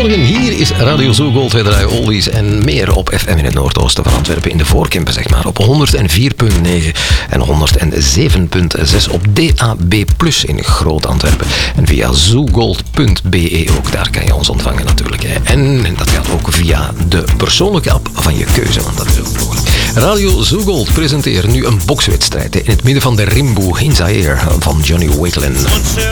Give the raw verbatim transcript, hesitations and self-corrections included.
Goedemorgen, hier is Radio Zoogold. Wij draaien oldies en meer op F M in het noordoosten van Antwerpen. In de Voorkempen, zeg maar, op honderdvier komma negen en honderdzeven komma zes op D A B plus in Groot Antwerpen. En via zoogold punt b e ook, daar kan je ons ontvangen natuurlijk. Hè. En dat gaat ook via de persoonlijke app van je keuze, want dat is ook mogelijk. Radio Zoogold presenteert nu een bokswedstrijd in het midden van de Rimboe in Zaire van Johnny Wakelin.